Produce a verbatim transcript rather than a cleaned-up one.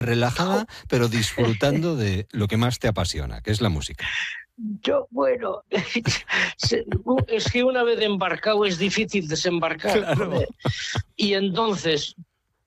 relajada, pero disfrutando de lo que más te apasiona, que es la música. Yo, bueno, es que una vez embarcado es difícil desembarcar. Claro. Y entonces,